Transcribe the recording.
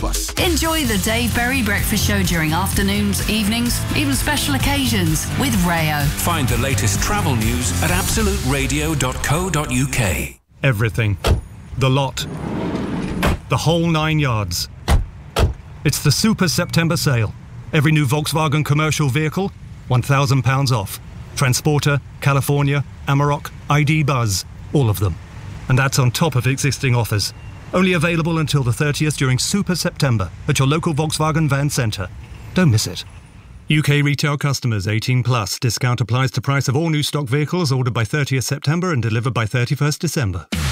Plus. Enjoy the Dave Berry Breakfast Show during afternoons, evenings, even special occasions with Rayo. Find the latest travel news at absoluteradio.co.uk. Everything. The lot. The whole 9 yards. It's the Super September sale. Every new Volkswagen commercial vehicle, £1,000 off. Transporter, California, Amarok, ID Buzz, all of them. And that's on top of existing offers. Only available until the 30th during Super September at your local Volkswagen van centre. Don't miss it. UK retail customers 18 plus. Discount applies to price of all new stock vehicles ordered by 30th September and delivered by 31st December.